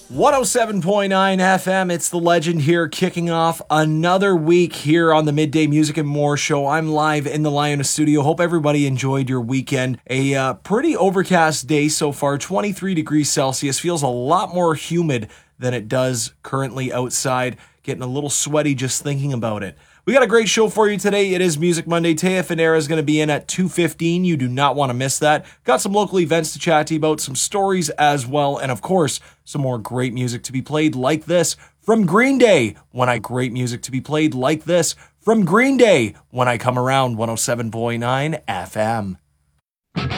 107.9 FM, it's the legend here, kicking off another week here on the Midday Music and More show. I'm live in the Lion studio. Hope everybody enjoyed your weekend. A pretty overcast day so far, 23 degrees Celsius. Feels a lot more humid than it does currently outside. Getting a little sweaty just thinking about it. We got a great show for you today. It is Music Monday. Taya Fanera is going to be in at 2:15. You do not want to miss that. Got some local events to chat to you about, some stories as well, and of course, some more great music to be played like this from Green Day. Great music to be played like this from Green Day when I come around 107.9 FM.